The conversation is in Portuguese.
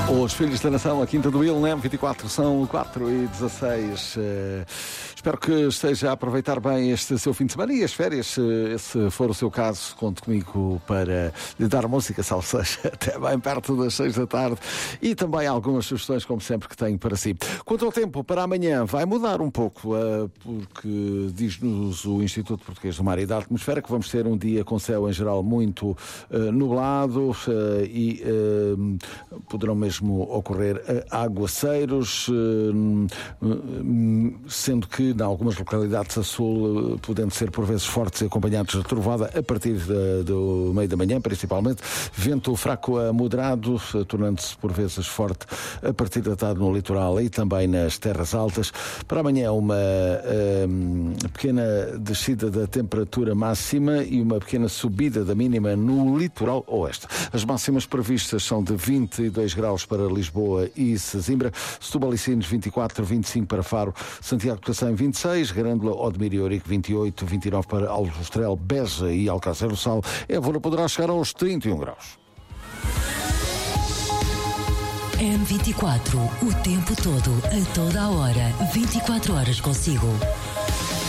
Os Filhos da Nação, a Quinta do Ilnem, 24, são 4h16. Espero que esteja a aproveitar bem este seu fim de semana e as férias. Se for o seu caso, conte comigo para lhe dar música, salve seja, até bem perto das 6 da tarde. E também algumas sugestões, como sempre, que tenho para si. Quanto ao tempo, para amanhã vai mudar um pouco, porque diz-nos o Instituto Português do Mar e da Atmosfera que vamos ter um dia com céu em geral muito nublado e poderão mesmo ocorrer aguaceiros, sendo que em algumas localidades a sul, podendo ser por vezes fortes e acompanhados de trovada a partir do meio da manhã, principalmente. Vento fraco a moderado, tornando-se por vezes forte a partir da tarde no litoral e também nas terras altas. Para amanhã uma pequena descida da temperatura máxima e uma pequena subida da mínima no litoral oeste. As máximas previstas são de 22 graus para Lisboa e Sesimbra, Setúbal e Sines 24, 25 para Faro, Santiago de Cacém 26, Grândola, Odmir e Ourique 28, 29 para Aljustrel, Beja e Alcácer do Sal. Évora poderá chegar aos 31 graus. M24, o tempo todo, a toda a hora, 24 horas consigo.